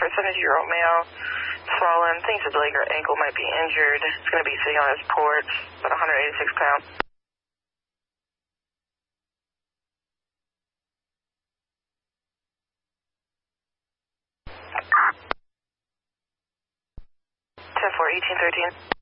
a 70-year-old male, swollen, thinks his leg or ankle might be injured. It's going to be sitting on his porch, about 186 pounds. 10-4, 1813.